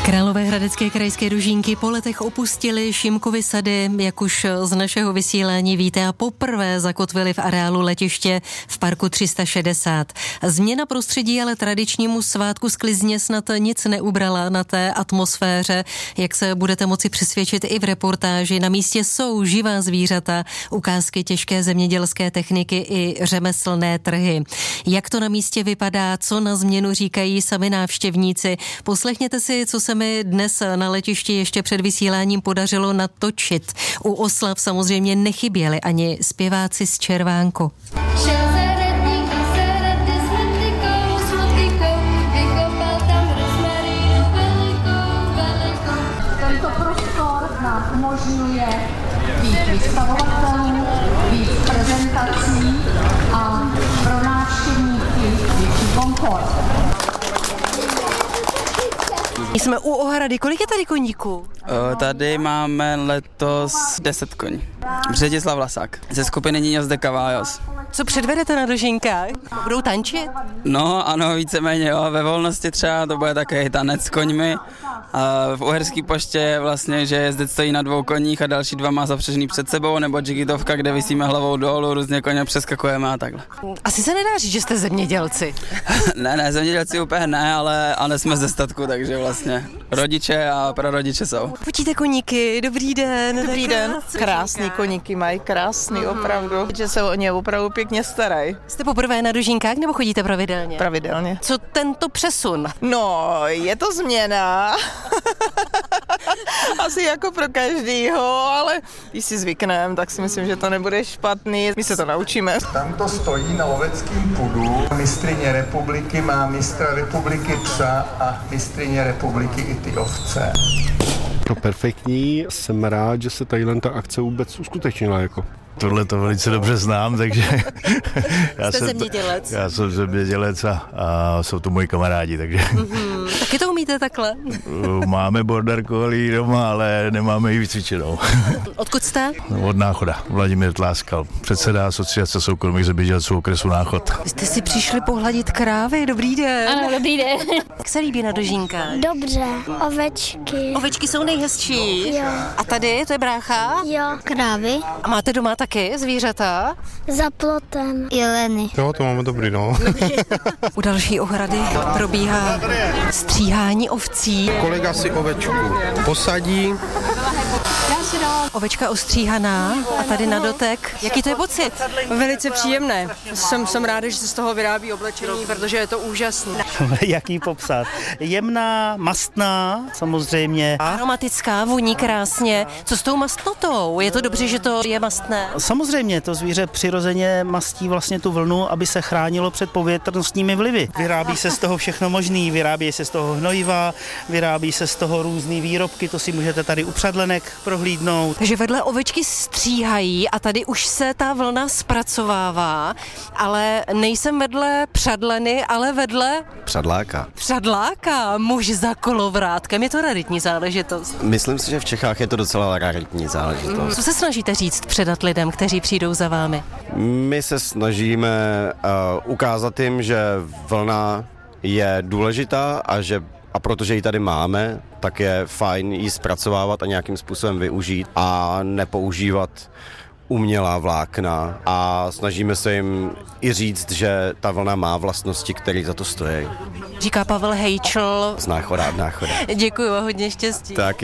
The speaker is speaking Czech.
Královéhradecké krajské Ružínky po letech opustili Šimkovy sady, jak už z našeho vysílání víte, a poprvé zakotvili v areálu letiště v parku 360. Změna prostředí ale tradičnímu svátku sklizně snad nic neubrala na té atmosféře, jak se budete moci přesvědčit i v reportáži. Na místě jsou živá zvířata, ukázky těžké zemědělské techniky i řemeslné trhy. Jak to na místě vypadá, co na změnu říkají sami návštěvníci, poslechněte si, co se mi dnes na letišti ještě před vysíláním podařilo natočit. U oslav samozřejmě nechyběli ani zpěváci z Červánku. Tento prostor nám umožňuje víc vystavovatelů, víc prezentací a pro návštěvníky větší komfort. Jsme u Ohrady. Kolik je tady koníků? Tady máme letos 10 koní. Břetislav Vlasák ze skupiny Niños de Caballos. Co předvedete na Ružínkách? Budou tančit? No ano, víceméně jo. Ve volnosti třeba to bude takový tanec s koňmi. A v Uherské poště je vlastně, že jezdec stojí na 2 koních a další 2 má zapřežený před sebou, nebo džigitovka, kde visíme hlavou dolů, různě koně přeskakujeme a takhle. Asi se nedá říct, že jste zemědělci. Ne, zemědělci úplně ne, ale jsme ze statku, takže vlastně rodiče a prarodiče jsou. Fotíte koníky, dobrý den. Dobrý den, krásný koníky mají, krásný opravdu, že se o ně opravdu pěkně starají. Jste poprvé na Ružínkách nebo chodíte pravidelně? Pravidelně. Co tento přesun? No, je to změna. Asi jako pro každýho, ale když si zvykneme, tak si myslím, že to nebude špatný. My se to naučíme. Tam to stojí na loveckém pudu. Mistryně republiky má mistra republiky psa a mistryně republiky i ty ovce. No perfektní, jsem rád, že se tadyhle ta akce vůbec uskutečnila jako. Tohle to velice dobře znám, takže Jste zemědělec? Já jsem zemědělec a jsou to moji kamarádi, takže... Taky to umíte takhle? Máme border collie doma, ale nemáme ji vycvičenou. Odkud jste? Od Náchoda, Vladimír Tláskal, předseda Asociace soukromých zemědělců okresu Náchod. Vy jste si přišli pohladit krávy, dobrý den. Ano, dobrý den. Jak se líbí na Ružínkách? Dobře, ovečky. Ovečky jsou nejhezčí. Jo. A tady, to je brácha? Jo, krávy. A máte doma taky zvířata? Za plotem. Jeleny. Jo, to máme dobrý, no. U další ohrady probíhá stříhání ovcí. Kolega si ovečku posadí. Ovečka ostříhaná a tady na dotek. Jaký to je pocit? Velice příjemné. Jsem ráda, že se z toho vyrábí oblečení, protože je to úžasné. Jak jí popsat? Jemná, mastná, samozřejmě. Aromatická, voní krásně. Co s tou mastnotou? Je to dobře, že to je mastné? Samozřejmě, to zvíře přirozeně mastí vlastně tu vlnu, aby se chránilo před povětrnostními vlivy. Vyrábí se z toho všechno možný, vyrábí se z toho hnojiva, vyrábí se z toho různý výrobky, to si můžete tady u Přadlenek prohlídnout. Takže vedle ovečky stříhají a tady už se ta vlna zpracovává, ale nejsem vedle Přadleny, ale vedle... Přadláka. Přadláka, muž za kolovrátkem, je to raritní záležitost. Myslím si, že v Čechách je to docela raritní záležitost. Co se snažíte říct předat lidem, kteří přijdou za vámi? My se snažíme ukázat jim, že vlna je důležitá a protože ji tady máme, tak je fajn ji zpracovávat a nějakým způsobem využít a nepoužívat umělá vlákna a snažíme se jim i říct, že ta vlna má vlastnosti, které za to stojí. Říká Pavel Hejčl. Z Náchoda. Děkuji a hodně štěstí. Tak